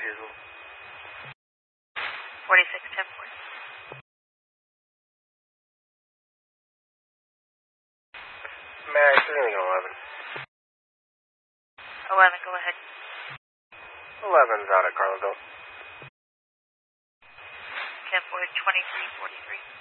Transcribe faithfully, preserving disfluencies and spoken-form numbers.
refusal. forty-six ten four. May I see anything eleven? eleven, go ahead. eleven's out at Carlinville. ten four, twenty-three forty-three.